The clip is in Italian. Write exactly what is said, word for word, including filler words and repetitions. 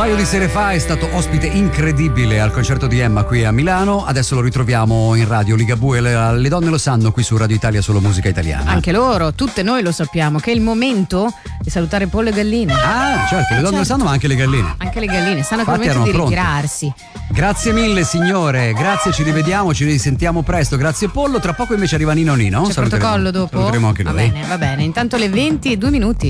paio di sere fa è stato ospite incredibile al concerto di Emma qui a Milano, adesso lo ritroviamo in radio. Ligabue, le, le donne lo sanno qui su Radio Italia, solo musica italiana. Anche loro, tutte noi lo sappiamo, che è il momento di salutare Pollo e Galline. Ah, certo, le donne certo. lo sanno, ma anche le galline. Anche le galline, stanno Infatti per il momento di erano ritirarsi. Grazie mille signore, grazie, ci rivediamo, ci risentiamo presto. Grazie Pollo, tra poco invece arriva Nino Nino. C'è protocollo dopo? Saluteremo anche noi. Va bene, va bene. Intanto le venti e due minuti.